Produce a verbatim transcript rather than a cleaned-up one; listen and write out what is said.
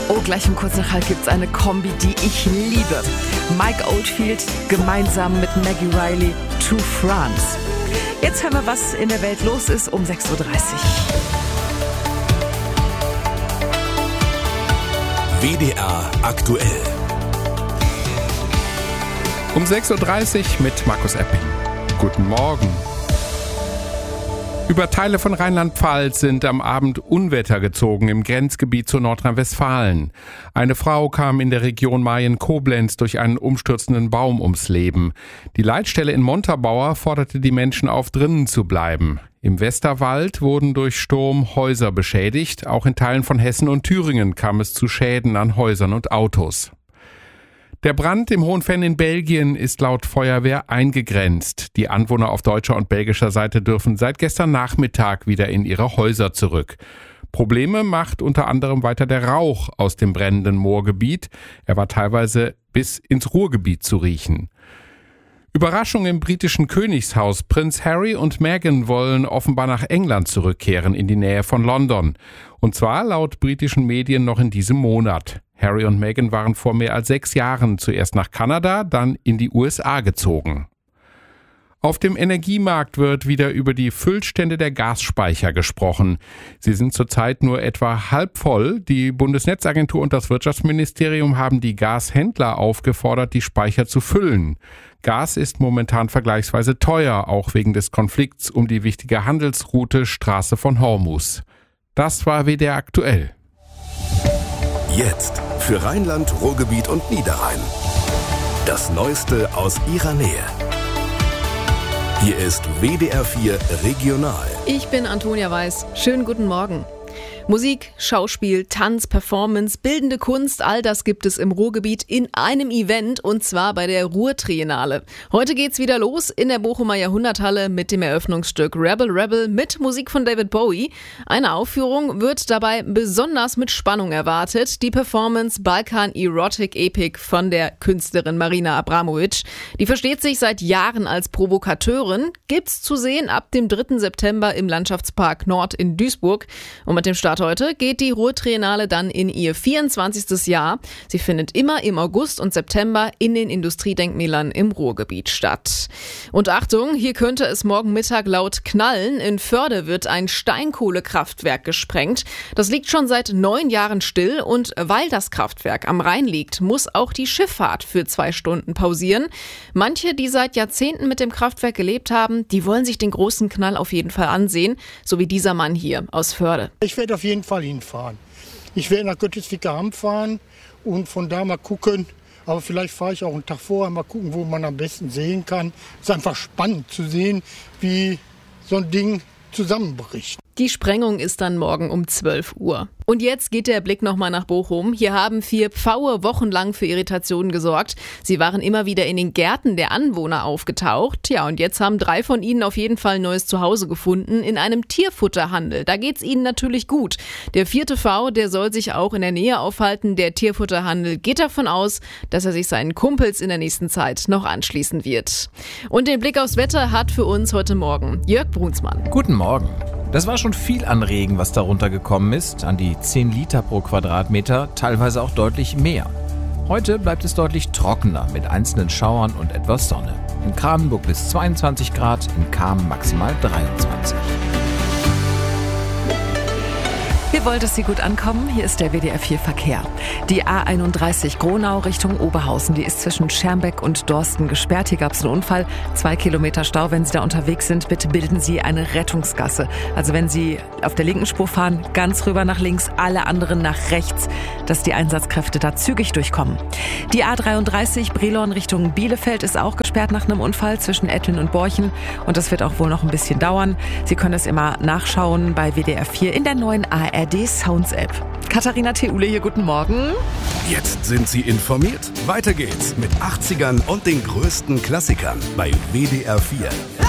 Oh, gleich um kurz nach halb gibt's eine Kombi, die ich liebe. Mike Oldfield gemeinsam mit Maggie Riley, To France. Jetzt hören wir, was in der Welt los ist um sechs Uhr dreißig. W D R aktuell. Um sechs Uhr dreißig mit Markus Epping. Guten Morgen. Über Teile von Rheinland-Pfalz sind am Abend Unwetter gezogen im Grenzgebiet zu Nordrhein-Westfalen. Eine Frau kam in der Region Mayen-Koblenz durch einen umstürzenden Baum ums Leben. Die Leitstelle in Montabaur forderte die Menschen auf, drinnen zu bleiben. Im Westerwald wurden durch Sturm Häuser beschädigt. Auch in Teilen von Hessen und Thüringen kam es zu Schäden an Häusern und Autos. Der Brand im Hohenfenn in Belgien ist laut Feuerwehr eingegrenzt. Die Anwohner auf deutscher und belgischer Seite dürfen seit gestern Nachmittag wieder in ihre Häuser zurück. Probleme macht unter anderem weiter der Rauch aus dem brennenden Moorgebiet. Er war teilweise bis ins Ruhrgebiet zu riechen. Überraschung im britischen Königshaus. Prinz Harry und Meghan wollen offenbar nach England zurückkehren, in die Nähe von London. Und zwar laut britischen Medien noch in diesem Monat. Harry und Meghan waren vor mehr als sechs Jahren zuerst nach Kanada, dann in die U S A gezogen. Auf dem Energiemarkt wird wieder über die Füllstände der Gasspeicher gesprochen. Sie sind zurzeit nur etwa halb voll. Die Bundesnetzagentur und das Wirtschaftsministerium haben die Gashändler aufgefordert, die Speicher zu füllen. Gas ist momentan vergleichsweise teuer, auch wegen des Konflikts um die wichtige Handelsroute Straße von Hormuz. Das war W D R aktuell. Jetzt für Rheinland, Ruhrgebiet und Niederrhein. Das Neueste aus ihrer Nähe. Hier ist W D R vier Regional. Ich bin Antonia Weiß. Schönen guten Morgen. Musik, Schauspiel, Tanz, Performance, bildende Kunst, all das gibt es im Ruhrgebiet in einem Event, und zwar bei der Ruhrtriennale. Heute geht's wieder los in der Bochumer Jahrhunderthalle mit dem Eröffnungsstück Rebel Rebel mit Musik von David Bowie. Eine Aufführung wird dabei besonders mit Spannung erwartet, die Performance Balkan Erotic Epic von der Künstlerin Marina Abramovic. Die versteht sich seit Jahren als Provokateurin, gibt's zu sehen ab dem dritten September im Landschaftspark Nord in Duisburg. Und mit dem Start heute geht die Ruhrtriennale dann in ihr vierundzwanzigstes Jahr. Sie findet immer im August und September in den Industriedenkmälern im Ruhrgebiet statt. Und Achtung, hier könnte es morgen Mittag laut knallen. In Förde wird ein Steinkohlekraftwerk gesprengt. Das liegt schon seit neun Jahren still, und weil das Kraftwerk am Rhein liegt, muss auch die Schifffahrt für zwei Stunden pausieren. Manche, die seit Jahrzehnten mit dem Kraftwerk gelebt haben, die wollen sich den großen Knall auf jeden Fall ansehen, so wie dieser Mann hier aus Förde. Ich werde auf jeden Fall hinfahren. Ich werde nach Götteswickerham fahren und von da mal gucken. Aber vielleicht fahre ich auch einen Tag vorher mal gucken, wo man am besten sehen kann. Es ist einfach spannend zu sehen, wie so ein Ding zusammenbricht. Die Sprengung ist dann morgen um zwölf Uhr. Und jetzt geht der Blick nochmal nach Bochum. Hier haben vier Pfaue wochenlang für Irritationen gesorgt. Sie waren immer wieder in den Gärten der Anwohner aufgetaucht. Ja, und jetzt haben drei von ihnen auf jeden Fall ein neues Zuhause gefunden in einem Tierfutterhandel. Da geht's ihnen natürlich gut. Der vierte Pfau, der soll sich auch in der Nähe aufhalten. Der Tierfutterhandel geht davon aus, dass er sich seinen Kumpels in der nächsten Zeit noch anschließen wird. Und den Blick aufs Wetter hat für uns heute Morgen Jörg Brunsmann. Guten Morgen. Das war schon viel an Regen, was darunter gekommen ist, an die zehn Liter pro Quadratmeter, teilweise auch deutlich mehr. Heute bleibt es deutlich trockener mit einzelnen Schauern und etwas Sonne. In Kranenburg bis zweiundzwanzig Grad, in Kamen maximal dreiundzwanzig. Wir wollen, dass Sie gut ankommen. Hier ist der W D R vier Verkehr. Die A einunddreißig Gronau Richtung Oberhausen, die ist zwischen Schermbeck und Dorsten gesperrt. Hier gab es einen Unfall. Zwei Kilometer Stau. Wenn Sie da unterwegs sind, bitte bilden Sie eine Rettungsgasse. Also wenn Sie auf der linken Spur fahren, ganz rüber nach links, alle anderen nach rechts, dass die Einsatzkräfte da zügig durchkommen. Die A dreiunddreißig Brilon Richtung Bielefeld ist auch gesperrt nach einem Unfall zwischen Ettlin und Borchen. Und das wird auch wohl noch ein bisschen dauern. Sie können es immer nachschauen bei W D R vier in der neuen A R D Sounds App. Katharina Theule hier, guten Morgen. Jetzt sind Sie informiert. Weiter geht's mit achtzigern und den größten Klassikern bei W D R vier.